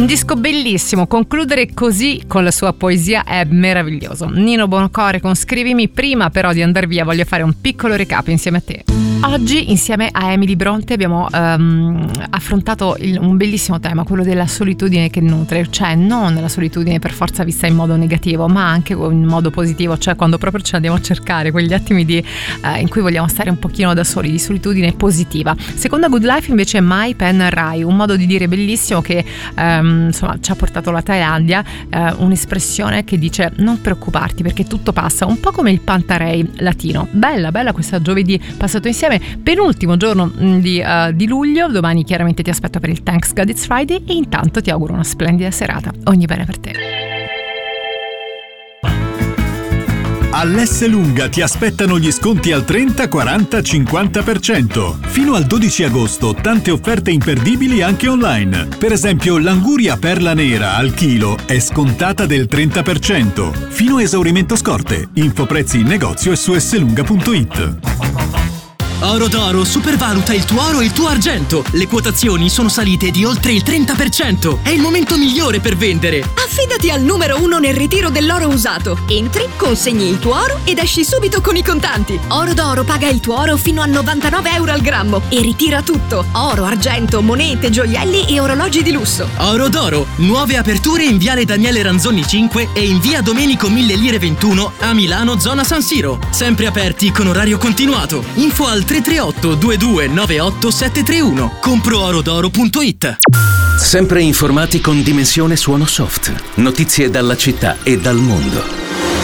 Un disco bellissimo, concludere così con la sua poesia è meraviglioso. Nino Buonocore con Scrivimi. Prima però di andare via voglio fare un piccolo recap insieme a te. Oggi insieme a Emily Bronte abbiamo affrontato un bellissimo tema, quello della solitudine che nutre, cioè non la solitudine per forza vista in modo negativo, ma anche in modo positivo, cioè quando proprio ci andiamo a cercare quegli attimi in cui vogliamo stare un pochino da soli, di solitudine positiva. Seconda Good Life invece è Mai Pen Rai, un modo di dire bellissimo che insomma ci ha portato la Thailandia, un'espressione che dice non preoccuparti perché tutto passa, un po' come il Pantarei latino. Bella questa giovedì passato insieme, penultimo giorno di luglio. Domani chiaramente ti aspetto per il Thanks God It's Friday e intanto ti auguro una splendida serata. Ogni bene per te. All'Esselunga ti aspettano gli sconti al 30, 40, 50%. Fino al 12 agosto tante offerte imperdibili anche online. Per esempio l'anguria perla nera al chilo è scontata del 30%. Fino a esaurimento scorte. Infoprezzi in negozio e su esselunga.it. Oro d'Oro supervaluta il tuo oro e il tuo argento. Le quotazioni sono salite di oltre il 30%. È il momento migliore per vendere. Affidati al numero 1 nel ritiro dell'oro usato. Entri, consegni il tuo oro ed esci subito con i contanti. Oro d'Oro paga il tuo oro fino a 99 euro al grammo e ritira tutto: oro, argento, monete, gioielli e orologi di lusso. Oro d'Oro, nuove aperture in Viale Daniele Ranzoni 5 e in Via Domenico 1000 Lire 21 a Milano, zona San Siro. Sempre aperti con orario continuato. Info al 338 2298 731. Comproorodoro.it. Sempre informati con Dimensione Suono Soft. Notizie dalla città e dal mondo.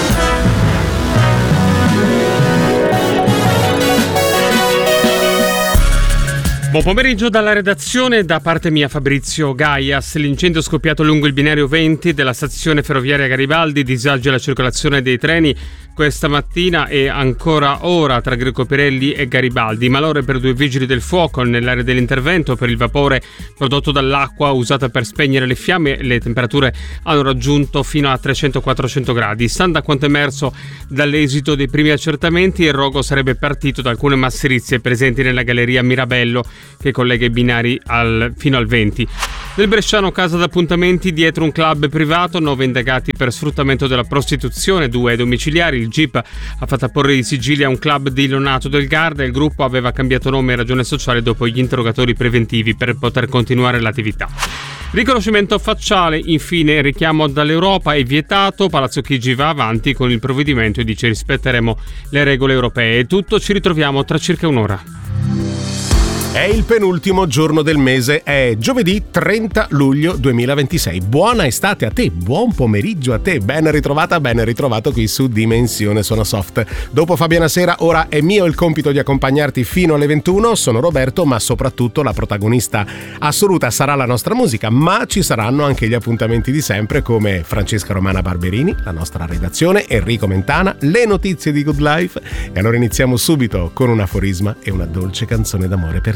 Buon pomeriggio dalla redazione, da parte mia Fabrizio Gaias. L'incendio scoppiato lungo il binario 20 della stazione ferroviaria Garibaldi disagea la circolazione dei treni questa mattina e ancora ora tra Greco Pirelli e Garibaldi. Malore per 2 vigili del fuoco nell'area dell'intervento per il vapore prodotto dall'acqua usata per spegnere le fiamme. Le temperature hanno raggiunto fino a 300-400 gradi. Stando a quanto emerso dall'esito dei primi accertamenti, il rogo sarebbe partito da alcune masserizie presenti nella galleria Mirabello che collega i binari fino al 20. Nel bresciano casa d'appuntamenti dietro un club privato, 9 indagati per sfruttamento della prostituzione, 2 domiciliari. Il GIP ha fatto apporre i sigilli a un club di Lonato del Garda. Il gruppo aveva cambiato nome e ragione sociale dopo gli interrogatori preventivi per poter continuare l'attività. Riconoscimento facciale, infine, richiamo dall'Europa è vietato. Palazzo Chigi va avanti con il provvedimento e dice rispetteremo le regole europee. È tutto, ci ritroviamo tra circa un'ora. È il penultimo giorno del mese, è giovedì 30 luglio 2026. Buona estate a te, buon pomeriggio a te, ben ritrovata, ben ritrovato qui su Dimensione Suono Soft. Dopo Fabiana Sera, ora è mio il compito di accompagnarti fino alle 21. Sono Roberto, ma soprattutto la protagonista assoluta sarà la nostra musica, ma ci saranno anche gli appuntamenti di sempre come Francesca Romana Barberini, la nostra redazione, Enrico Mentana, le notizie di Good Life. E allora iniziamo subito con un aforisma e una dolce canzone d'amore per te.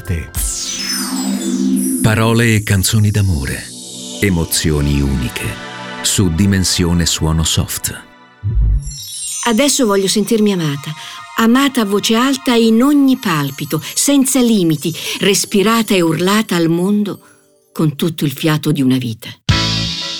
Parole e canzoni d'amore, emozioni uniche, su Dimensione Suono Soft. Adesso voglio sentirmi amata a voce alta in ogni palpito, senza limiti, respirata e urlata al mondo con tutto il fiato di una vita.